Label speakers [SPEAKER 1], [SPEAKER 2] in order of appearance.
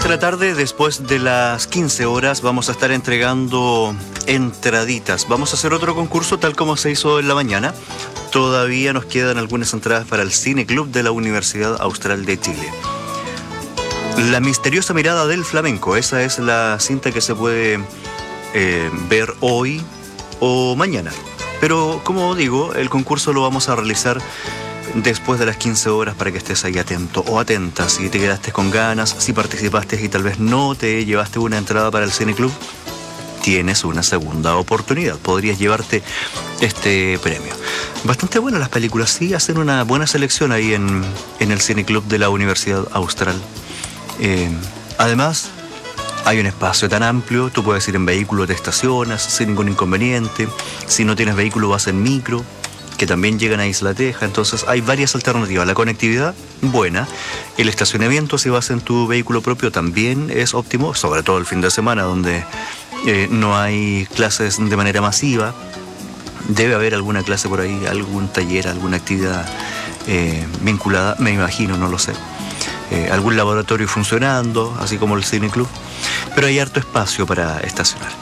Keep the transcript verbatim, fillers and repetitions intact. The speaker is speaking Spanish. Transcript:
[SPEAKER 1] de la tarde, después de las quince horas, vamos a estar entregando entraditas. Vamos a hacer otro concurso tal como se hizo en la mañana. Todavía nos quedan algunas entradas para el Cine Club de la Universidad Austral de Chile. La misteriosa mirada del flamenco, esa es la cinta que se puede eh, ver hoy o mañana. Pero como digo, el concurso lo vamos a realizar después de las quince horas para que estés ahí atento o atenta. Si te quedaste con ganas, si participaste y tal vez no te llevaste una entrada para el Cine Club, tienes una segunda oportunidad. Podrías llevarte este premio. Bastante buenas las películas, sí, hacen una buena selección ahí en, en el Cine Club de la Universidad Austral. Eh, además, hay un espacio tan amplio, tú puedes ir en vehículo, te estacionas sin ningún inconveniente. Si no tienes vehículo, vas en micro, que también llegan a Isla Teja. Entonces hay varias alternativas. La conectividad, buena. El estacionamiento, si vas en tu vehículo propio, también es óptimo, sobre todo el fin de semana, donde eh, no hay clases de manera masiva. Debe haber alguna clase por ahí, algún taller, alguna actividad eh, vinculada, me imagino, no lo sé. Eh, algún laboratorio funcionando, así como el Cine Club. Pero hay harto espacio para estacionar.